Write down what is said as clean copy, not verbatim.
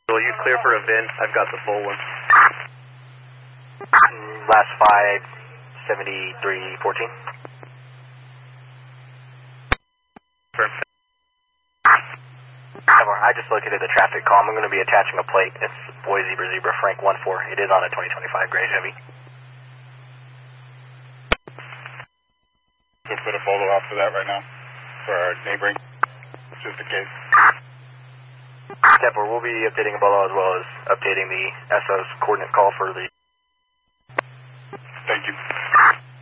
Will you clear for a VIN? I've got the full one. Last 57314. I just located the traffic call. I'm going to be attaching a plate. It's Boy Zebra Zebra Frank 14. It is on a 2025 gray Chevy. We'll put a photo out for that right now for our neighboring, just in case. Step, we'll be updating a bolo as well as updating the SO's coordinate call for the